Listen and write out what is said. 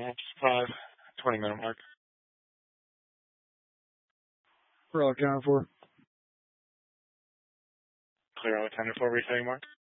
5, 20-minute mark. We're all accounted for. Clear all accounted for, resetting mark.